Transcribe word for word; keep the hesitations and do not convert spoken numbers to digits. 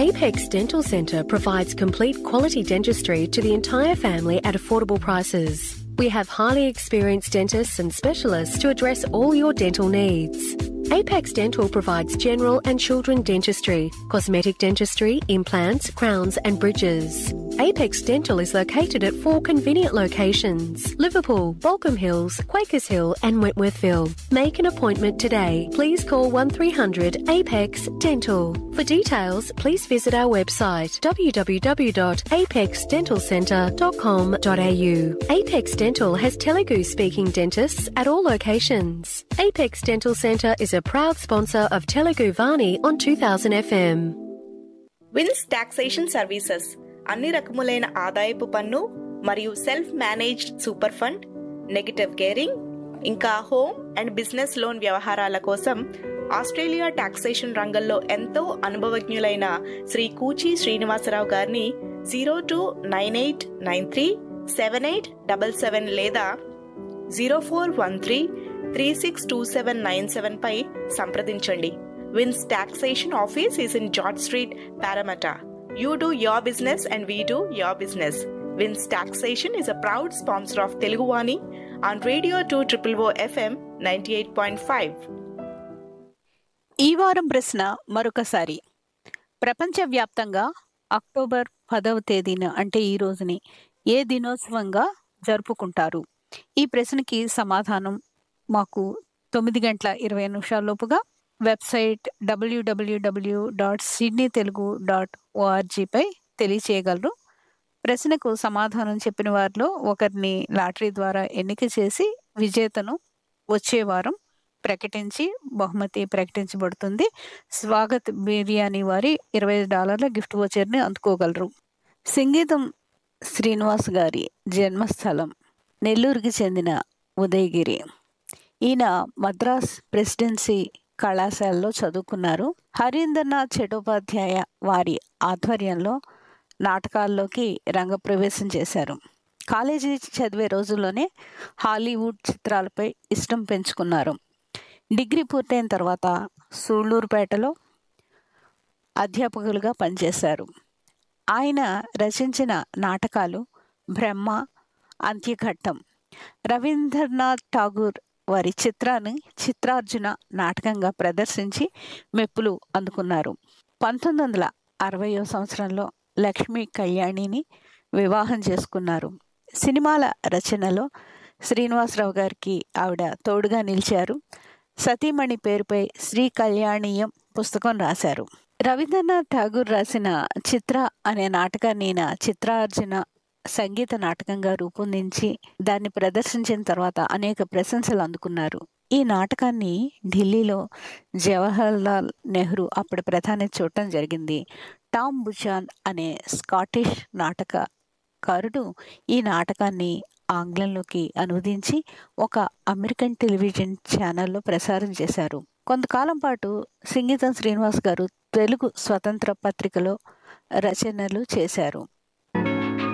Apex Dental Centre provides complete quality dentistry to the entire family at affordable prices. We have highly experienced dentists and specialists to address all your dental needs. Apex Dental provides general and children dentistry, cosmetic dentistry, implants, crowns and bridges. Apex Dental is located at four convenient locations: Liverpool, Balcombe Hills, Quakers Hill and Wentworthville. Make an appointment today. Please call one three hundred APEX Dental. For details, please visit our website w w w dot apex dental centre dot com dot a u. Apex Dental has Telugu speaking dentists at all locations. Apex Dental Centre is a proud sponsor of Telugu Vani on two thousand F M. Wins taxation services అన్ని రకములైన ఆదాయపు పన్ను మరియు self managed super fund, negative gearing, ఇంకా home and business loan వ్యవహారాల కోసం Australia taxation రంగంలో ఎంతో అనుభవజ్ఞులైన శ్రీ కూచి శ్రీనివాసరావు గారిని zero two nine eight nine three seven eight double seven లేదా zero four one three three six two seven nine seven పై సంప్రదించండి. Wins taxation office is in George street, పారామటా. You do your business and we do your business. Wins Taxation is a proud sponsor of Telugu Vani on Radio two O O O F M ninety-eight point five. ఈ వారం ప్రశ్న మరొకసారి. ప్రపంచవ్యాప్తంగా October పదవ తేదీన అంటే ఈ రోజుని ఏ దినోత్సవంగా జరుపుకుంటారు? ఈ ప్రశ్నకి సమాధానం మాకు తొమ్మిది గంటల ఇరవై నిమిషాల్లోపుగా వెబ్సైట్ డబ్ల్యూడబ్ల్యూడబ్ల్యూ డాట్ సిడ్నీ తెలుగు డాట్ ఓఆర్జీపై తెలియచేయగలరు. ప్రశ్నకు సమాధానం చెప్పిన వారిలో ఒకరిని లాటరీ ద్వారా ఎన్నిక చేసి విజేతను వచ్చే వారం ప్రకటించి బహుమతి ప్రకటించబడుతుంది. స్వాగత్ బిర్యానీ వారి ఇరవై డాలర్ల గిఫ్ట్ వోచర్ని అందుకోగలరు. సంగీతం శ్రీనివాస్ గారి జన్మస్థలం నెల్లూరుకి చెందిన ఉదయగిరి. ఈయన మద్రాస్ ప్రెసిడెన్సీ కళాశాలలో చదువుకున్నారు. హరీంద్రనాథ్ చటోపాధ్యాయ వారి ఆధ్వర్యంలో నాటకాల్లోకి రంగప్రవేశం చేశారు. కాలేజీ చదివే రోజుల్లోనే హాలీవుడ్ చిత్రాలపై ఇష్టం పెంచుకున్నారు. డిగ్రీ పూర్తయిన తర్వాత సూళ్లూరుపేటలో అధ్యాపకులుగా పనిచేశారు. ఆయన రచించిన నాటకాలు బ్రహ్మ, అంత్యఘట్టం. రవీంద్రనాథ్ ఠాగూర్ వారి చిత్రాన్ని చిత్రార్జున నాటకంగా ప్రదర్శించి మెప్పులు అందుకున్నారు. పంతొమ్మిది వందల అరవయో సంవత్సరంలో లక్ష్మీ కళ్యాణిని వివాహం చేసుకున్నారు. సినిమాల రచనలో శ్రీనివాసరావు గారికి ఆవిడ తోడుగా నిలిచారు. సతీమణి పేరుపై శ్రీ కళ్యాణీయం పుస్తకం రాశారు. రవీంద్రనాథ్ ఠాగూర్ రాసిన చిత్ర అనే నాటకాన్ని ఈయన చిత్రార్జున సంగీత నాటకంగా రూపొందించి దాన్ని ప్రదర్శించిన తర్వాత అనేక ప్రశంసలు అందుకున్నారు. ఈ నాటకాన్ని ఢిల్లీలో జవహర్లాల్ నెహ్రూ అప్పటి ప్రధాని చూడటం జరిగింది. టామ్ బుచాన్ అనే స్కాటిష్ నాటకకారుడు ఈ నాటకాన్ని ఆంగ్లంలోకి అనువదించి ఒక అమెరికన్ టెలివిజన్ ఛానల్లో ప్రసారం చేశారు. కొంతకాలం పాటు సంగీతం శ్రీనివాస్ గారు తెలుగు స్వతంత్ర పత్రికలో రచనలు చేశారు.